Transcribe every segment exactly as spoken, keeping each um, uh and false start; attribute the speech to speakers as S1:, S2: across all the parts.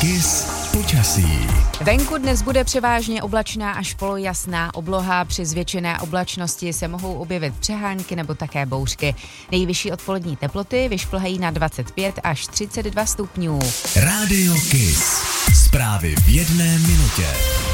S1: Kiss počasí.
S2: Venku dnes bude převážně oblačná až polojasná obloha. Při zvětšené oblačnosti se mohou objevit přehánky nebo také bouřky. Nejvyšší odpolední teploty vyšplhají na dvacet pět až třicet dva stupňů.
S1: Rádio Kiss. Zprávy v jedné minutě.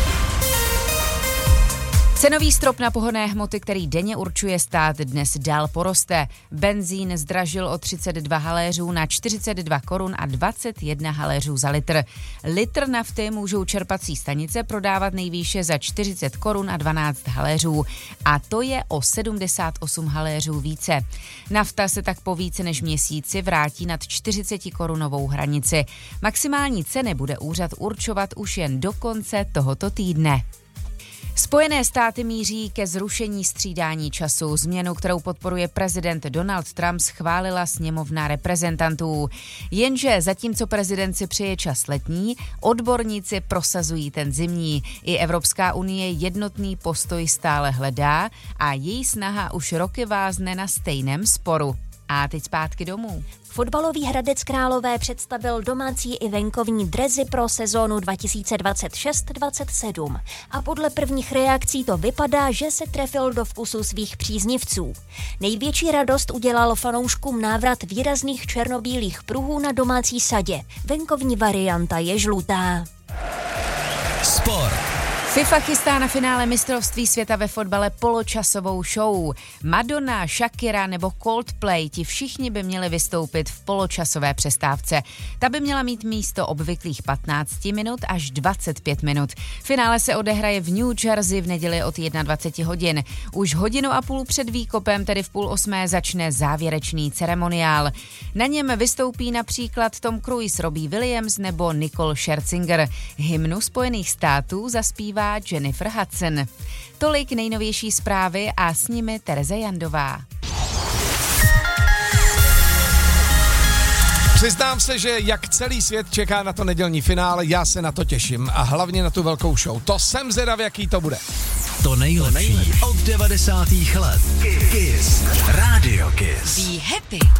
S2: Cenový strop na pohonné hmoty, který denně určuje stát, dnes dál poroste. Benzín zdražil o třicet dva haléřů na čtyřicet dva korun a dvacet jedna haléřů za litr. Litr nafty můžou čerpací stanice prodávat nejvýše za čtyřicet korun a dvanáct haléřů. A to je o sedmdesát osm haléřů více. Nafta se tak po více než měsíci vrátí nad čtyřicet korunovou hranici. Maximální ceny bude úřad určovat už jen do konce tohoto týdne. Spojené státy míří ke zrušení střídání času. Změnu, kterou podporuje prezident Donald Trump, schválila sněmovna reprezentantů. Jenže zatímco prezident si přeje čas letní, odborníci prosazují ten zimní. I Evropská unie jednotný postoj stále hledá a její snaha už roky vázne na stejném sporu. A teď zpátky domů.
S3: Fotbalový Hradec Králové představil domácí i venkovní dresy pro sezónu dva tisíce dvacet šest dvacet sedm. A podle prvních reakcí to vypadá, že se trefil do vkusu svých příznivců. Největší radost udělal fanouškům návrat výrazných černobílých pruhů na domácí sadě. Venkovní varianta je žlutá.
S1: Sport.
S2: FIFA chystá na finále mistrovství světa ve fotbale poločasovou show. Madonna, Shakira nebo Coldplay, ti všichni by měli vystoupit v poločasové přestávce. Ta by měla mít místo obvyklých patnáct minut až dvacet pět minut. Finále se odehraje v New Jersey v neděli od dvacet jedna hodin. Už hodinu a půl před výkopem, tedy v půl osmé, začne závěrečný ceremoniál. Na něm vystoupí například Tom Cruise, Robbie Williams nebo Nicole Scherzinger. Hymnu Spojených států zaspívá Jennifer Hudson. Tolik nejnovější zprávy a s nimi Tereza Jandová.
S4: Přiznám se, že jak celý svět čeká na to nedělní finále, já se na to těším a hlavně na tu velkou show. To jsem zvědav, jaký to bude.
S1: To nejlepší od devadesátých let. Kiss. Rádio Kiss.
S2: Be happy.